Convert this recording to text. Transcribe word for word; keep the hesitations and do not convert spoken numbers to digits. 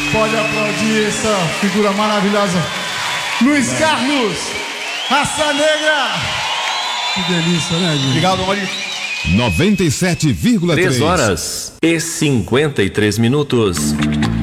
Pode aplaudir essa figura maravilhosa. Luiz Carlos, Raça Negra. Que delícia, né, gente? Obrigado, Mori. noventa e sete vírgula três. três horas e cinquenta e três minutos.